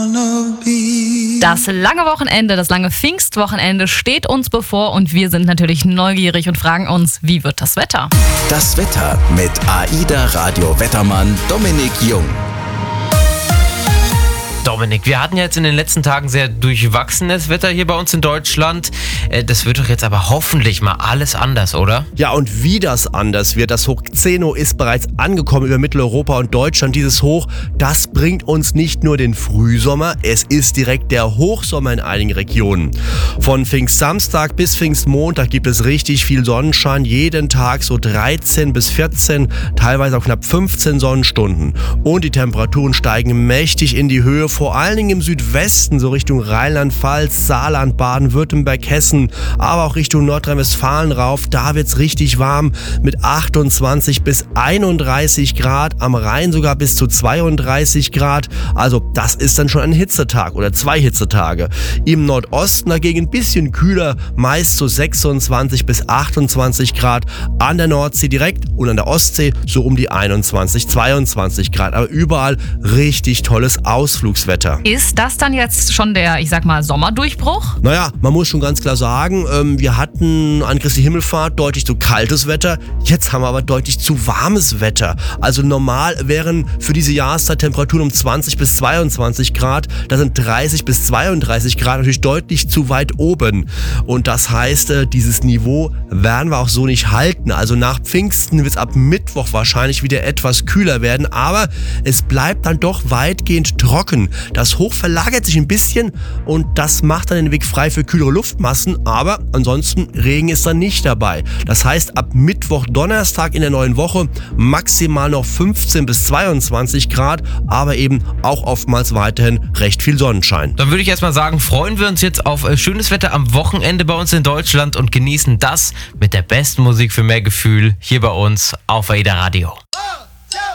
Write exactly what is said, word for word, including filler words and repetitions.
Das lange Wochenende, das lange Pfingstwochenende steht uns bevor und wir sind natürlich neugierig und fragen uns, wie wird das Wetter? Das Wetter mit AIDA Radio Wettermann Dominik Jung. Dominik, wir hatten ja jetzt in den letzten Tagen sehr durchwachsenes Wetter hier bei uns in Deutschland. Das wird doch jetzt aber hoffentlich mal alles anders, oder? Ja, und wie das anders wird, das Hoch Xeno ist bereits angekommen über Mitteleuropa und Deutschland. Dieses Hoch, das bringt uns nicht nur den Frühsommer, es ist direkt der Hochsommer in einigen Regionen. Von Pfingstsamstag bis Pfingstmontag gibt es richtig viel Sonnenschein, jeden Tag so dreizehn bis vierzehn, teilweise auch knapp fünfzehn Sonnenstunden. Und die Temperaturen steigen mächtig in die Höhe, vor allen Dingen im Südwesten, so Richtung Rheinland-Pfalz, Saarland, Baden-Württemberg, Hessen, aber auch Richtung Nordrhein-Westfalen rauf. Da wird's richtig warm mit achtundzwanzig bis einunddreißig Grad, am Rhein sogar bis zu zweiunddreißig Grad. Also das ist dann schon ein Hitzetag oder zwei Hitzetage. Im Nordosten dagegen ein bisschen kühler, meist so sechsundzwanzig bis achtundzwanzig Grad. An der Nordsee direkt und an der Ostsee so um die einundzwanzig, zweiundzwanzig Grad. Aber überall richtig tolles Ausflugswetter. Ist das dann jetzt schon der, ich sag mal, Sommerdurchbruch? Naja, man muss schon ganz klar sagen, ähm, wir hatten an Christi Himmelfahrt deutlich zu kaltes Wetter, jetzt haben wir aber deutlich zu warmes Wetter. Also normal wären für diese Jahreszeit Temperaturen um zwanzig bis zweiundzwanzig Grad, da sind dreißig bis zweiunddreißig Grad natürlich deutlich zu weit oben. Und das heißt, äh, dieses Niveau werden wir auch so nicht halten. Also nach Pfingsten wird es ab Mittwoch wahrscheinlich wieder etwas kühler werden, aber es bleibt dann doch weitgehend trocken. Das Hoch verlagert sich ein bisschen und das macht dann den Weg frei für kühlere Luftmassen, aber ansonsten Regen ist dann nicht dabei. Das heißt, ab Mittwoch, Donnerstag in der neuen Woche maximal noch fünfzehn bis zweiundzwanzig Grad, aber eben auch oftmals weiterhin recht viel Sonnenschein. Dann würde ich erstmal sagen, freuen wir uns jetzt auf schönes Wetter am Wochenende bei uns in Deutschland und genießen das mit der besten Musik für mehr Gefühl hier bei uns auf AIDA Radio.